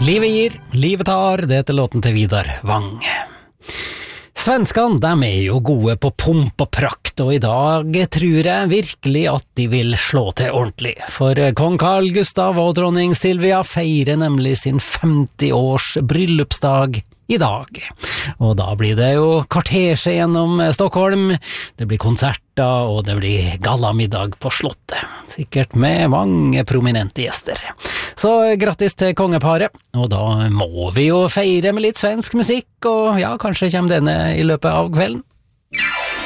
Livet gir, livet tar, det heter låten til Vidar Vang. Svenskene, de jo gode på pomp og prakt, og i dag tror jeg virkelig at de vil slå til ordentlig. For kong Carl Gustav og dronning Silvia feirer nemlig sin 50-års bryllupsdag i dag. Og da blir det jo kortesje gjennom Stockholm, det blir konserter og det blir gallamiddag på slottet. Sikkert med mange prominente gjester. Så grattis til kongeparet, og da må vi jo feire med litt svensk musikk, og ja, kanskje kommer denne i løpet av kvelden.